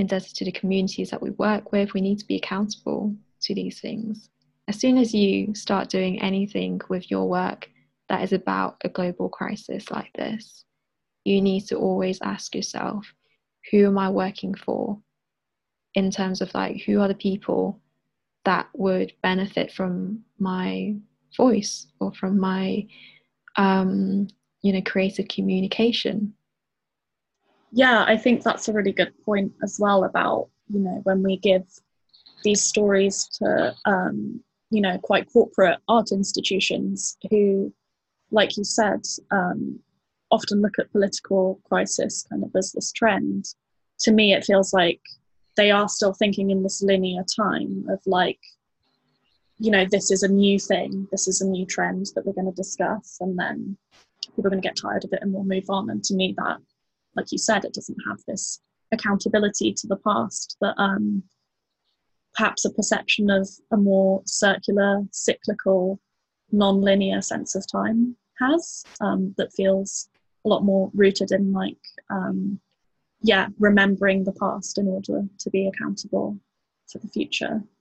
indebted to the communities that we work with. We need to be accountable to these things. As soon as you start doing anything with your work that is about a global crisis like this, you need to always ask yourself, who am I working for? In terms of like, who are the people that would benefit from my voice or from my creative communication? Yeah, I think that's a really good point as well about, when we give these stories to, quite corporate art institutions who, like you said, often look at political crisis kind of as this trend. To me, it feels like they are still thinking in this linear time of like, this is a new thing, this is a new trend that we're going to discuss, and then people are going to get tired of it and we'll move on. And to me, that, like you said, it doesn't have this accountability to the past that perhaps a perception of a more circular, cyclical, non-linear sense of time has, that feels a lot more rooted in like, remembering the past in order to be accountable for the future.